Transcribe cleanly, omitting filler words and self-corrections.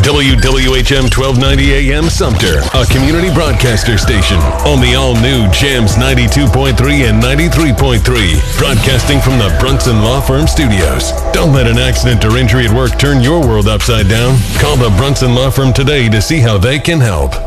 WWHM 1290 AM Sumter, a community broadcaster station on the all-new Jams 92.3 and 93.3, broadcasting from the Brunson Law Firm Studios. Don't let an accident or injury at work turn your world upside down. Call the Brunson Law Firm today to see how they can help.